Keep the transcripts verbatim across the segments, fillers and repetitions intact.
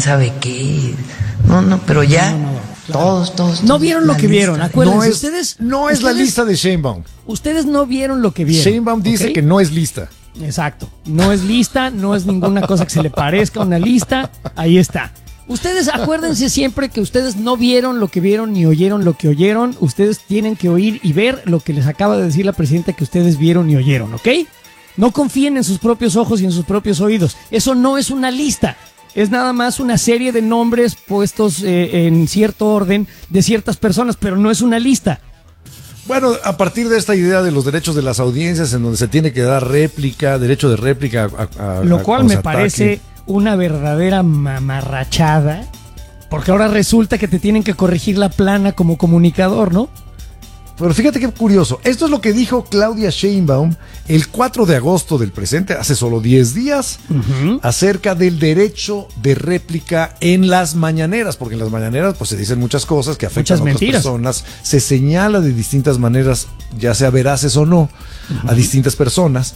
sabe qué. No, no, pero ya no, no, no, claro. todos, todos. No todos vieron lo que vieron, acuérdense. No es, ustedes, no es ustedes, la lista de Sheinbaum. Ustedes no vieron lo que vieron. Sheinbaum dice ¿okay? que no es lista. Exacto, no es lista, no es ninguna cosa que se le parezca a una lista, ahí está. Ustedes acuérdense siempre que ustedes no vieron lo que vieron ni oyeron lo que oyeron, ustedes tienen que oír y ver lo que les acaba de decir la presidenta que ustedes vieron y oyeron, ¿ok? No confíen en sus propios ojos y en sus propios oídos, eso no es una lista, es nada más una serie de nombres puestos eh, en cierto orden de ciertas personas, pero no es una lista. Bueno, a partir de esta idea de los derechos de las audiencias, en donde se tiene que dar réplica, derecho de réplica a, a, lo cual a, me ataque. parece una verdadera mamarrachada, porque ahora resulta que te tienen que corregir la plana como comunicador, ¿no? Pero fíjate qué curioso, esto es lo que dijo Claudia Sheinbaum el cuatro de agosto del presente, hace solo diez días, uh-huh. acerca del derecho de réplica en las mañaneras, porque en las mañaneras pues se dicen muchas cosas que afectan muchas a otras mentiras. personas, se señala de distintas maneras, ya sea veraces o no, uh-huh. a distintas personas,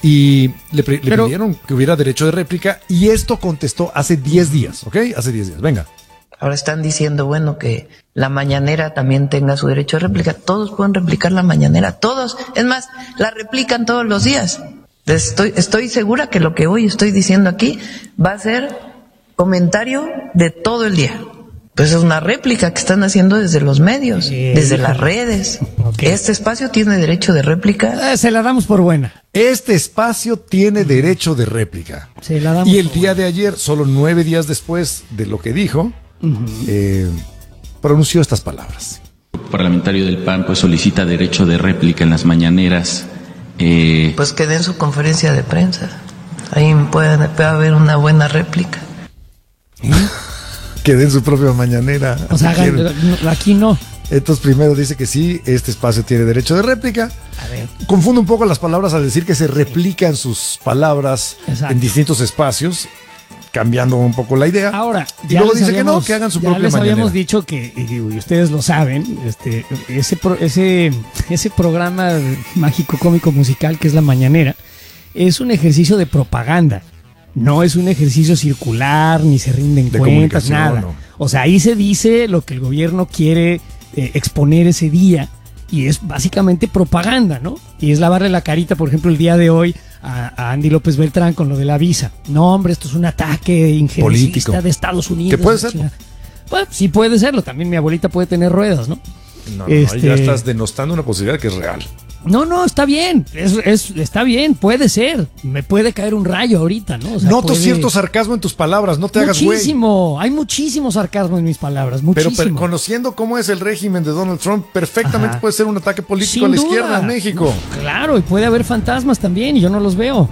y le, le Pero, pidieron que hubiera derecho de réplica, y esto contestó hace diez días, ¿ok? Hace diez días, venga. Ahora están diciendo, bueno, que la mañanera también tenga su derecho de réplica. Todos pueden replicar la mañanera, todos. Es más, la replican todos los días. Estoy, estoy segura que lo que hoy estoy diciendo aquí va a ser comentario de todo el día. Pues es una réplica que están haciendo desde los medios, sí, desde las redes. Okay. Este espacio tiene derecho de réplica. Eh, se la damos por buena. Este espacio tiene derecho de réplica. Se la damos y el por día buena. de ayer, solo nueve días después de lo que dijo, uh-huh. eh, pronunció estas palabras. El parlamentario del P A N pues solicita derecho de réplica en las mañaneras. Eh... Pues que den su conferencia de prensa. Ahí puede, puede haber una buena réplica. ¿Eh? Que den su propia mañanera. O sea, hagan, aquí no. Entonces primero dice que sí, este espacio tiene derecho de réplica. A ver. Confunde un poco las palabras al decir que se replican sus palabras Exacto. en distintos espacios, cambiando un poco la idea. Ahora, y luego dice habíamos, que no, que hagan su ya propia les mañanera. habíamos dicho que, y, y ustedes lo saben, este, ese, pro, ese, ese programa mágico, cómico, musical que es La Mañanera, es un ejercicio de propaganda. No es un ejercicio circular, ni se rinden de cuentas, nada. No. O sea, ahí se dice lo que el gobierno quiere eh, exponer ese día y es básicamente propaganda, ¿no? Y es lavarle la carita, por ejemplo, el día de hoy a, a Andy López Beltrán con lo de la visa. No, hombre, esto es un ataque injerencista de Estados Unidos. ¿Qué puede ser? Bueno, sí puede serlo. También mi abuelita puede tener ruedas, ¿no? No, no, este... ya estás denostando una posibilidad que es real. No, no, está bien, es, es, está bien, puede ser, me puede caer un rayo ahorita, ¿no? O sea, Noto puede... cierto sarcasmo en tus palabras, no te hagas güey. Muchísimo, hay muchísimo sarcasmo en mis palabras, muchísimo. Pero, pero conociendo cómo es el régimen de Donald Trump, perfectamente Ajá. puede ser un ataque político Sin a la duda. izquierda en México. No, claro, y puede haber fantasmas también, y yo no los veo.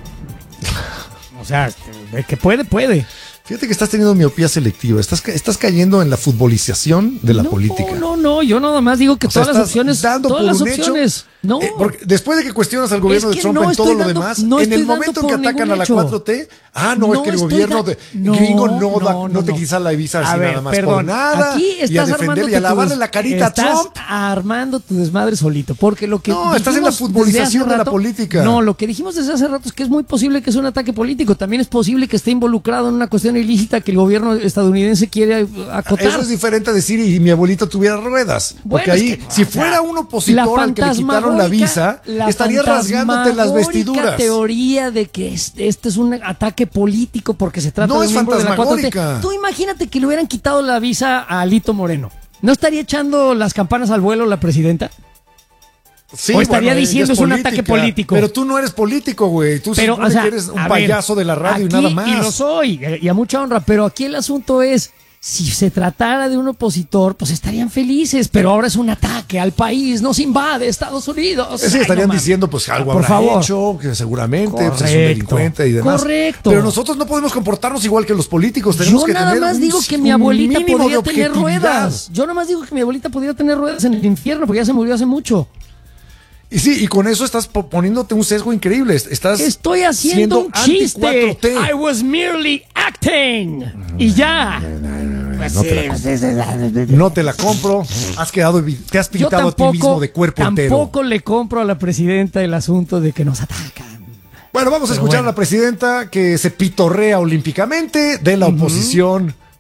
O sea, que puede, puede. Fíjate que estás teniendo miopía selectiva, estás, estás cayendo en la futbolización de la no, política. No, no, no, yo nada más digo que o sea, todas las opciones, dando todas por las un opciones, hecho, no. Eh, porque después de que cuestionas al gobierno es que de Trump no en todo dando, lo demás, no en el momento en que atacan a la cuatro T, ah, no, no es que el gobierno de, no, gringo no, no, da, no, no te no. quisa la visa así ver, nada más perdón, por nada, aquí estás y a defender y a lavarle la carita a Trump. Estás armando tu desmadre solito, porque lo que No, estás en la futbolización de la política. No, lo que dijimos desde hace rato es que es muy posible que sea un ataque político, también es posible que esté involucrado en una cuestión ilícita que el gobierno estadounidense se quiere acotar. Eso es diferente a decir y mi abuelita tuviera ruedas. Porque bueno, ahí, es que, si fuera un opositor al que le quitaron la visa, la estaría rasgándote las vestiduras. La teoría de que este, este es un ataque político porque se trata no de un es miembro de la cuatro T. fantasmagórica. Tú imagínate que le hubieran quitado la visa a Alito Moreno. ¿No estaría echando las campanas al vuelo la presidenta? Sí, o estaría bueno, diciendo es, es un ataque político. Pero tú no eres político, güey. Tú pero, o sea, eres un payaso ver, de la radio aquí, y nada más. Y lo soy, y a mucha honra. Pero aquí el asunto es, si se tratara de un opositor, pues estarían felices. Pero ahora es un ataque al país, nos invade Estados Unidos. Sí, Ay, estarían no, diciendo, pues algo por habrá favor. hecho, que seguramente Correcto, pues, es un delincuente y demás. Correcto. Pero nosotros no podemos comportarnos igual que los políticos. Tenemos Yo que nada tener más un, digo que mi abuelita podría tener objetividad. ruedas. Yo nada más digo que mi abuelita podría tener ruedas en el infierno porque ya se murió hace mucho. Y sí, y con eso estás poniéndote un sesgo increíble. Estás Estoy haciendo un chiste. cuatro T. I was merely acting. Y ya. No te, la no te la compro. Has quedado, te has pintado tampoco, a ti mismo de cuerpo tampoco entero. Tampoco le compro a la presidenta el asunto de que nos atacan. Bueno, vamos a Pero escuchar bueno. a la presidenta que se pitorrea olímpicamente de la uh-huh. oposición